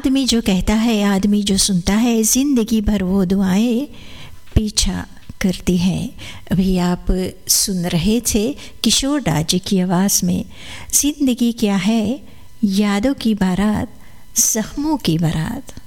आदमी जो कहता है, आदमी जो सुनता है, ज़िंदगी भर वो दुआएं पीछा करती हैं। अभी आप सुन रहे थे किशोर दा जी की आवाज़ में ज़िंदगी क्या है, यादों की बारात, ज़ख्मों की बारात।